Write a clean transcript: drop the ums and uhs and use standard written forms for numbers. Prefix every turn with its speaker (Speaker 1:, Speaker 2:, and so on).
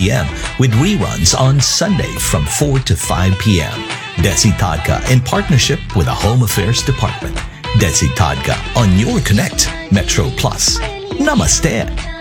Speaker 1: p.m. with reruns on Sunday from 4 to 5 p.m. Desi Tadka in partnership with the Home Affairs Department. Desi Tadka on your Connect Metro Plus. Namaste.